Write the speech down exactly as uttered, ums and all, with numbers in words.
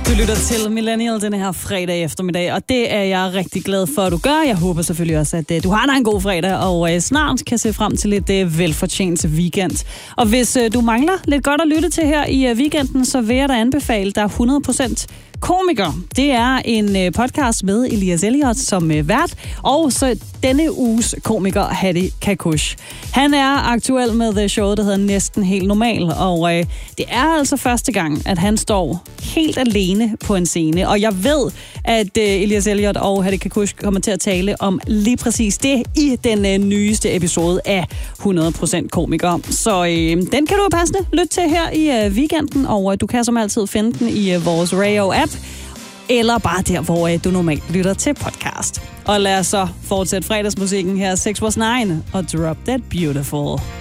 Du lytter til Millennial denne her fredag eftermiddag, og det er jeg rigtig glad for, at du gør. Jeg håber selvfølgelig også, at uh, du har en god fredag, og uh, snart kan se frem til lidt uh, velfortjent weekend. Og hvis uh, du mangler lidt godt at lytte til her i uh, weekenden, så vil jeg da anbefale dig hundrede procent Komiker. Det er en øh, podcast med Elias Elliot som øh, vært, og så denne uges komiker, Hattie Kakush. Han er aktuel med det show, der hedder Næsten Helt Normal, og øh, det er altså første gang, at han står helt alene på en scene, og jeg ved, at øh, Elias Elliot og Hattie Kakush kommer til at tale om lige præcis det i den øh, nyeste episode af hundrede procent Komiker. Så øh, den kan du passende lytte til her i øh, weekenden, og øh, du kan som altid finde den i øh, vores Rayo-app, eller bare der, hvor øh, du normalt lytter til podcast. Og lad os så fortsætte fredagsmusikken her, seks was nine og Drop That Beautiful.